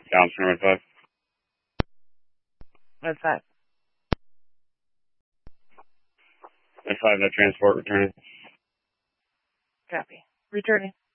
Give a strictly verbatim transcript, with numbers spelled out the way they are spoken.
Downstream Red five. Red five. Red five, no transport returning. Copy. Returning.